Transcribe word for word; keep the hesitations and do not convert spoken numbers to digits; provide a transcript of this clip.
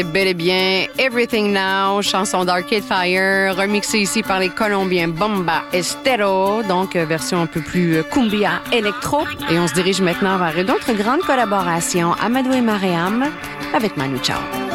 Bel et bien Everything Now, chanson d'Arcade Fire, remixée ici par les Colombiens Bomba Estero, donc euh, version un peu plus euh, cumbia électro. Et on se dirige maintenant vers une autre grande collaboration, Amadou et Mariam, avec Manu Chao.